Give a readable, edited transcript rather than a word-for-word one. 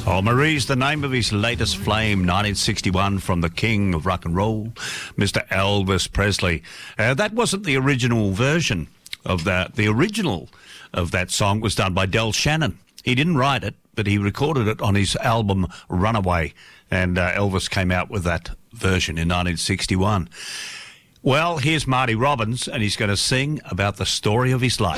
Oh, Marie's the name of his latest flame, 1961, from the king of rock and roll, Mr. Elvis Presley. That wasn't the original version of that. The original of that song was done by Del Shannon. He didn't write it, but he recorded it on his album Runaway, and Elvis came out with that version in 1961. Well, here's Marty Robbins, and he's going to sing about the story of his life.